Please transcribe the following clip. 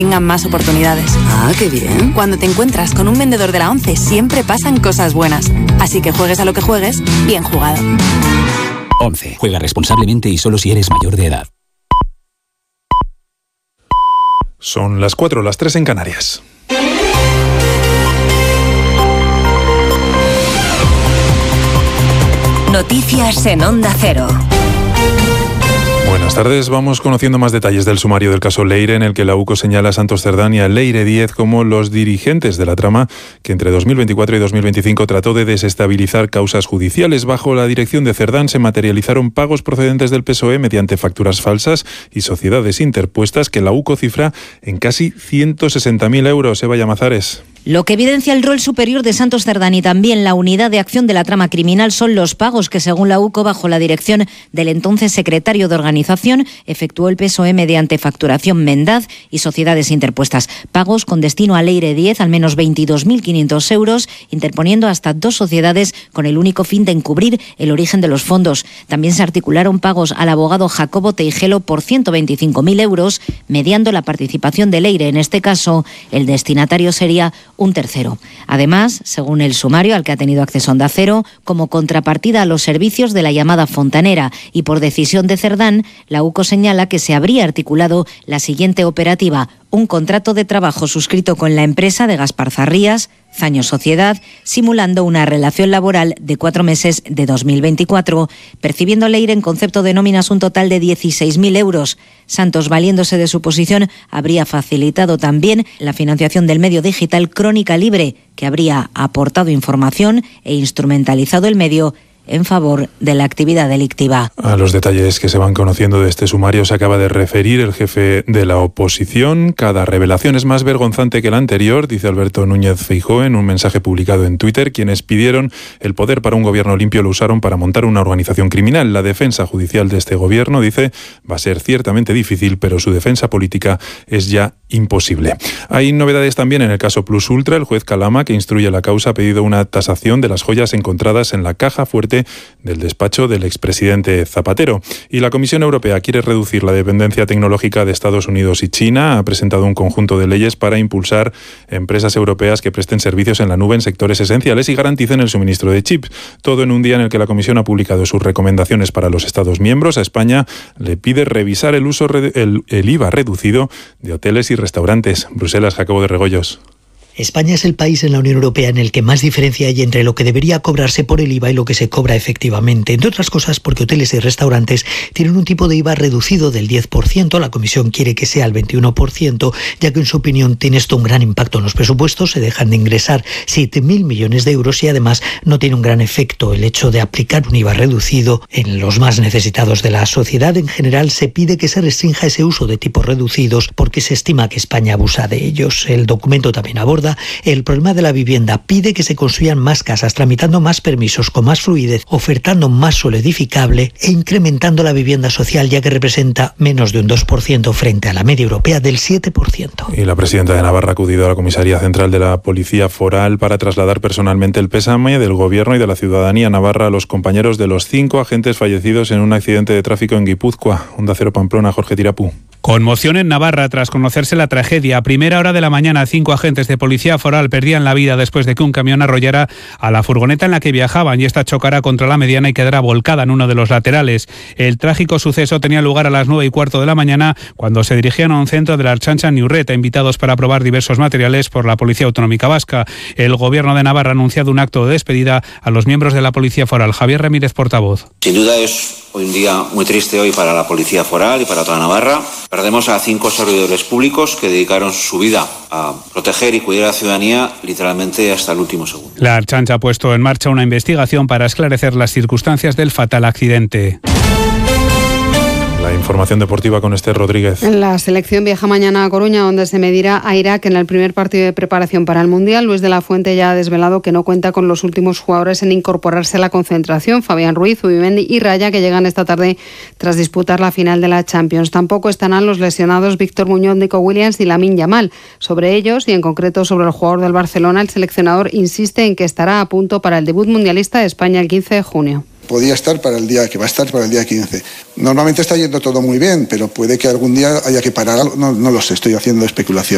tengan más oportunidades. Ah, qué bien. Cuando te encuentras con un vendedor de la ONCE siempre pasan cosas buenas. Así que juegues a lo que juegues, bien jugado. ONCE. Juega responsablemente y solo si eres mayor de edad. Son las 4, las 3 en Canarias. Noticias en Onda Cero. Buenas tardes. Vamos conociendo más detalles del sumario del caso Leire, en el que la UCO señala a Santos Cerdán y a Leire Díez como los dirigentes de la trama que entre 2024 y 2025 trató de desestabilizar causas judiciales. Bajo la dirección de Cerdán se materializaron pagos procedentes del PSOE mediante facturas falsas y sociedades interpuestas que la UCO cifra en casi 160.000 euros. Eva Llamazares. Lo que evidencia el rol superior de Santos Cerdán y también la unidad de acción de la trama criminal son los pagos que, según la UCO, bajo la dirección del entonces secretario de organización, efectuó el PSOE mediante facturación mendaz y sociedades interpuestas. Pagos con destino a Leire Díez, al menos 22.500 euros, interponiendo hasta 2 sociedades con el único fin de encubrir el origen de los fondos. También se articularon pagos al abogado Jacobo Teijelo por 125.000 euros, mediando la participación de Leire. En este caso, el destinatario sería un tercero. Además, según el sumario al que ha tenido acceso Onda Cero, como contrapartida a los servicios de la llamada Fontanera y por decisión de Cerdán, la UCO señala que se habría articulado la siguiente operativa: un contrato de trabajo suscrito con la empresa de Gaspar Zarrías, Zaño Sociedad, simulando una relación laboral de 4 meses de 2024, percibiendo Leire en concepto de nóminas un total de 16.000 euros. Santos, valiéndose de su posición, habría facilitado también la financiación del medio digital Crónica Libre, que habría aportado información e instrumentalizado el medio en favor de la actividad delictiva. A los detalles que se van conociendo de este sumario se acaba de referir el jefe de la oposición. Cada revelación es más vergonzante que la anterior, dice Alberto Núñez Feijóo en un mensaje publicado en Twitter. Quienes pidieron el poder para un gobierno limpio lo usaron para montar una organización criminal. La defensa judicial de este gobierno, dice, va a ser ciertamente difícil, pero su defensa política es ya imposible. Hay novedades también en el caso Plus Ultra. El juez Calama, que instruye la causa, ha pedido una tasación de las joyas encontradas en la caja fuerte del despacho del expresidente Zapatero. Y la Comisión Europea quiere reducir la dependencia tecnológica de Estados Unidos y China. Ha presentado un conjunto de leyes para impulsar empresas europeas que presten servicios en la nube en sectores esenciales y garanticen el suministro de chips. Todo en un día en el que la Comisión ha publicado sus recomendaciones para los Estados miembros. A España le pide revisar el IVA reducido de hoteles y restaurantes. Bruselas, Jacobo de Regoyos. España es el país en la Unión Europea en el que más diferencia hay entre lo que debería cobrarse por el IVA y lo que se cobra efectivamente. Entre otras cosas porque hoteles y restaurantes tienen un tipo de IVA reducido del 10%. La Comisión quiere que sea el 21%, ya que en su opinión tiene esto un gran impacto en los presupuestos. Se dejan de ingresar 7.000 millones de euros y además no tiene un gran efecto el hecho de aplicar un IVA reducido en los más necesitados de la sociedad. En general se pide que se restrinja ese uso de tipos reducidos porque se estima que España abusa de ellos. El documento también aborda el problema de la vivienda. Pide que se construyan más casas, tramitando más permisos con más fluidez, ofertando más suelo edificable e incrementando la vivienda social, ya que representa menos de un 2% frente a la media europea del 7%. Y la presidenta de Navarra ha acudido a la Comisaría Central de la Policía Foral para trasladar personalmente el pésame del Gobierno y de la ciudadanía navarra a los compañeros de los 5 agentes fallecidos en un accidente de tráfico en Guipúzcoa. Onda Cero Pamplona, Jorge Tirapú. Conmoción en Navarra tras conocerse la tragedia. A primera hora de la mañana, 5 agentes de policía foral perdían la vida después de que un camión arrollara a la furgoneta en la que viajaban y esta chocara contra la mediana y quedara volcada en uno de los laterales. El trágico suceso tenía lugar a las 9:15 de la mañana cuando se dirigían a un centro de la Archancha en Iurreta, invitados para probar diversos materiales por la Policía Autonómica Vasca. El Gobierno de Navarra ha anunciado un acto de despedida a los miembros de la Policía Foral. Javier Ramírez, portavoz. Sin duda es hoy un día muy triste hoy para la Policía Foral y para toda Navarra. Perdemos a 5 servidores públicos que dedicaron su vida a proteger y cuidar a la ciudadanía literalmente hasta el último segundo. La Archancha ha puesto en marcha una investigación para esclarecer las circunstancias del fatal accidente. La información deportiva con Esther Rodríguez. La selección viaja mañana a Coruña, donde se medirá a Irak en el primer partido de preparación para el Mundial. Luis de la Fuente ya ha desvelado que no cuenta con los últimos jugadores en incorporarse a la concentración. Fabián Ruiz, Zubimendi y Raya, que llegan esta tarde tras disputar la final de la Champions. Tampoco estarán los lesionados Víctor Muñoz, Nico Williams y Lamine Yamal. Sobre ellos, y en concreto sobre el jugador del Barcelona, el seleccionador insiste en que estará a punto para el debut mundialista de España el 15 de junio. Podía estar para el día, que va a estar para el día 15. Normalmente está yendo todo muy bien, pero puede que algún día haya que parar algo, no lo sé, estoy haciendo especulación.